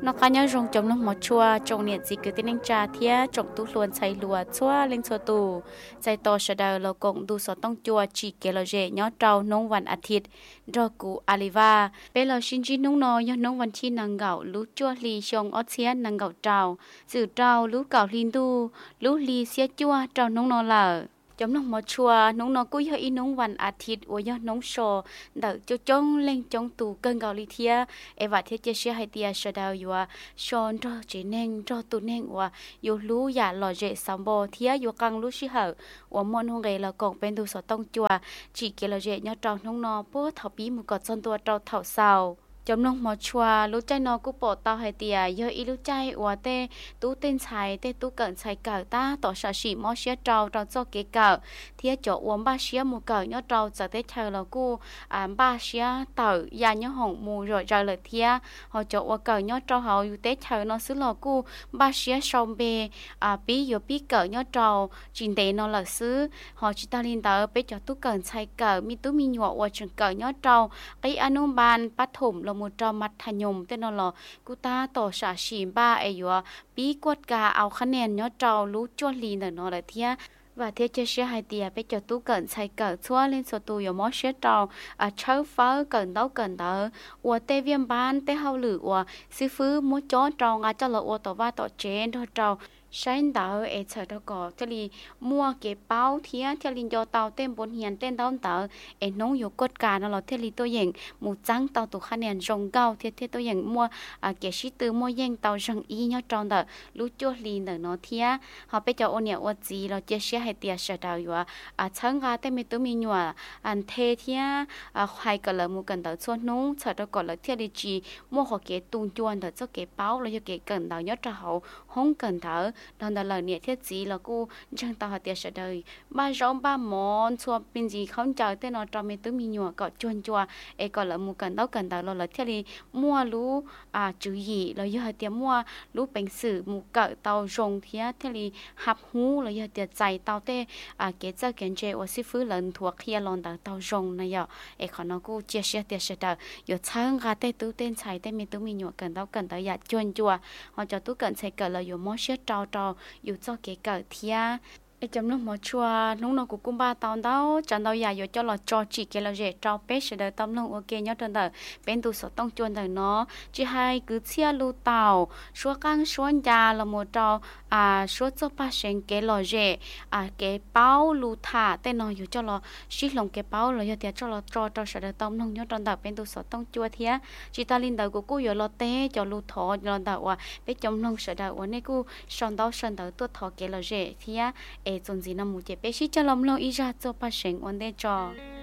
nó cá nhau rong chấm nó một chua trồng nhiệt gì cứ tên anh trà thía trồng tú luôn chạy lùa chua lên chua tù chạy to sẽ đào là cộng tu sọ tông chua chỉ kể là dễ nhó trâu nôngวันอาทิตย์รอกูอาลิวาเป็นเราชินจีนงนอยนงวันที่นางเก่ารู้จั่วลีชงออเซียนางเก่าเจ้าสื่อเจ้ารู้เก่าลินดูรู้ลีเสียจั่วเจ้านงนอเหล่าจำนองหมอชัวนงนอกุ้ยอีนงวันอาทิตย์วยนงโชเดอจ้องเล่งจ้องตูเกินเกาหลีเทียเอวาเทียเจเชียให้เตียชดาวอยู่ว่าชอนรอจีเน่งรอตูเน่งว่าอยู่รู้อย่าหล่อเจสัมโบเทียอยู่กังรู้ชิเหอว่ามอนหงเกลกงเป็นดูสอต้องจัวจีเกลเจยอดเจ้านงนอป้อเถาปีมือกอดจนตัวเจ้าเถาเศร้าจำนองหมอชัวรู้ใจนอกูปอดเตาให้เตียเยอะอีรู้ใจว่าเต้ตู้เต้นชายเต้ตู้เกินชายเก่าตาต่อชาชีมอเชียเจ้าเจ้าเก๋เก่าเทียจ่อวมบ้าเชียมูเก่ายอดเจ้าจากเต้เธอเรากูบ้าเชียเต่ายาเนาะหงมูรอยใจเลยเทียhọจ่อว่าเก่ายอดเจ้าเขาอยู่เต้เธอเนาะซื้อเรากูบ้าเชียชอมเบปีอยู่ปีเก่ายอดเจ้าจินเดนอเราซื้อhọจิตาลินเตอไปจ่อตู้เกินชายเก่ามีตู้มีหยวกว่าจนเก่ายอดเจ้าไออนุบาลปัถมเรามูเจ้ามัธยมเต้นนอกูตาต่อชาชีบ้าไอยัวปีกวดกาเอาคะแนนยอดเจ้ารู้จวลีเนนอเลยเทียว่าเทียเจเชียให้เตียไปจอตู้เกินใช้เกิดชั่วเล่นสตูอยู่มอเชียเจ้าเช้าฟ้าเกินเต้าเกินเตอวัวเตเวียมบ้านเตเฮาหรือว่าซื้อฟื้นมัวจ้อเจ้างาเจ้าละวัวต่อว่าต่อเจนเจ้าใช้ดาวเอเชอร์ตก่อเจลีมัวเก็บเป้าเทียเจลินยอเตาเต้นบนเฮียนเต้นเต้าเตอเอ็นน้องอยู่กดการนั่นหรอเทลีตัวอย่างหมู่จังเตาตุคะแนนจงเก้าเทียตัวอย่างมัวเกชิตือมัวย่งเตาจังอีเนาะจองเตอรู้จั่วลีเนาะเทียเขาไปเจ้าโอเนียอวจีเราเจเชียให้เตียเสดาวอยู่ช่างกาเต้มีตัวมีหนัวเทเทียใครก็เลยมูกันเตอส่วนนู้งเสดก่อนเลยเทียดีจีมัวขอเกตุงจวนเตอเจ้าเก็บเป้าเราจะเก็บกันเตายอดเจ้าห้องกันเตอตอนlờiเนี่ยthiết gì là cô chẳng tao hạt sẽ đời ba rong ba món xua bên gì không chờ tên nó trong mấy thứ mi nhựa cọ chuồn chua ấy còn là mua cần tao là thiết đi mua lú chữ gì là giờ hạt mua lú bánh sử mua cỡ tao rong thiết đi hấp hú là giờ tiệt chạy tao tê cái giờ cái chế ở xí phứ lần thuộc kia lon tao rong này giờ ấy còn nó cô chia sẻ tiệt sẽ đời giờ sáng gà tê tú tên chạy tê mấy thứ mi nhựa cần tao giờ chuồn chua họ cho tú cần chạy cỡ là giờ mua sét traoอยู่เจ้าเก๋เกิดเทียไอจำนวนหมอชัวน้องนกุมบ้าตอนเต้าจันเต้าใหญ่อยู่เจ้าหลอดจอจีเกลเจจอเป๊ะเดินตำลงโอเคยอดเดินเตอเป็นตัวสดต้องจวนเตอเนาะจีให้คือเชียลูเต่าชัวกังชัวยาละโมเจ้าชัวเจ้าป้าเชงเกลเจเกเป้าลูถาแต่นอนอยู่เจ้าหลอชิลงเกเป้าเลยเดียวเจ้าหลอดจอเดินตำลงยอดเดินเตอเป็นตัวสดต้องจวเทียจีตาลินเตอกูอยู่หลอดเต้เจ้าลูถอหลอดเตอว่าไปจำลงเสด็จวันนี้กูชอนเต้าตัวถอเกลเจเทียจนจีนมูเจเปชิจะล้มลงอีจ้าเจ้าป้าเชงวันเดจอ